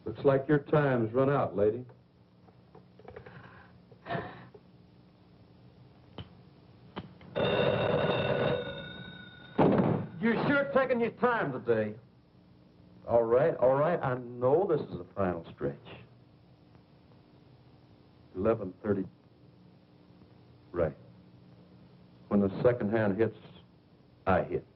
Looks like your time's run out, lady. You're sure taking your time today. All right. I know this is the final stretch. 11:30. Right. When the second hand hits, I hit.